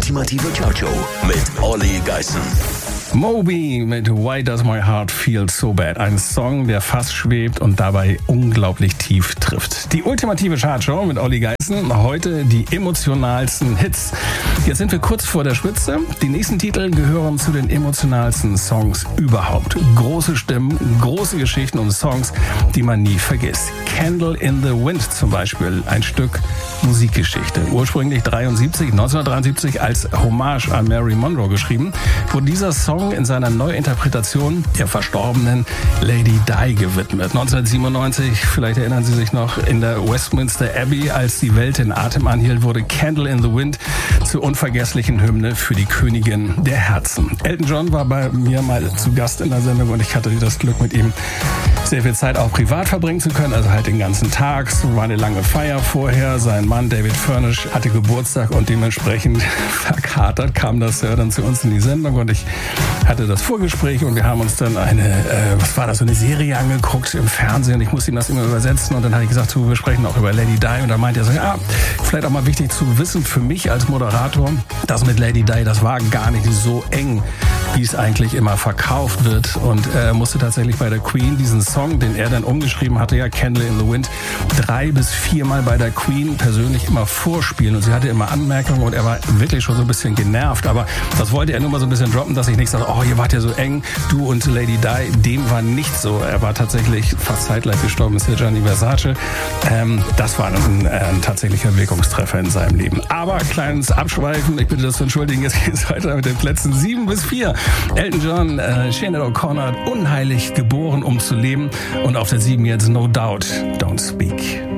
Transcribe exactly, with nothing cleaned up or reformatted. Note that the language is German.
ultimative Chartshow mit Olli Geißen. Moby mit Why Does My Heart Feel So Bad. Ein Song, der fast schwebt und dabei unglaublich tief trifft. Die ultimative Chartshow mit Olli Geißen. Heute die emotionalsten Hits. Jetzt sind wir kurz vor der Spitze. Die nächsten Titel gehören zu den emotionalsten Songs überhaupt. Große Stimmen, große Geschichten und Songs, die man nie vergisst. Candle in the Wind zum Beispiel. Ein Stück Musikgeschichte. Ursprünglich dreiundsiebzig, neunzehnhundertdreiundsiebzig als Hommage an Mary Monroe geschrieben, wurde dieser Song in seiner Neuinterpretation der verstorbenen Lady Di gewidmet. neunzehnhundertsiebenundneunzig, vielleicht erinnern Sie sich noch, in der Westminster Abbey, als die Welt in Atem anhielt, wurde Candle in the Wind zur unvergesslichen Hymne für die Königin der Herzen. Elton John war bei mir mal zu Gast in der Sendung und ich hatte das Glück, mit ihm sehr viel Zeit auch privat verbringen zu können, also halt den ganzen Tag. Es war eine lange Feier vorher. Sein Mann David Furnish hatte Geburtstag und dementsprechend verkatert kam das ja dann zu uns in die Sendung und ich hatte das Vorgespräch und wir haben uns dann eine, äh, was war das, so eine Serie angeguckt im Fernsehen. Ich musste ihm das immer übersetzen und dann habe ich gesagt, so, wir sprechen auch über Lady Di und da meinte er so, ja, vielleicht auch mal wichtig zu wissen für mich als Moderator, das mit Lady Di, das war gar nicht so eng, wie es eigentlich immer verkauft wird und er musste tatsächlich bei der Queen diesen Song, den er dann umgeschrieben hatte, ja, Candle in the Wind, drei bis viermal bei der Queen persönlich immer vorspielen und sie hatte immer Anmerkungen und er war wirklich schon so ein bisschen genervt, aber das wollte er nur mal so ein bisschen droppen, dass ich nicht sage, oh, ihr wart ja so eng, du und Lady Di, dem war nicht so. Er war tatsächlich fast zeitgleich gestorben, ist hier Gianni Versace. Ähm, das war ein, ein tatsächlicher Wirkungstreffer in seinem Leben. Aber kleines Abschweifen, ich bitte das zu entschuldigen, jetzt geht es weiter mit den Plätzen sieben bis vier. Elton John, äh, Sinead O'Connor, unheilig geboren, um zu leben und auf der sieben jetzt No Doubt, Don't Speak.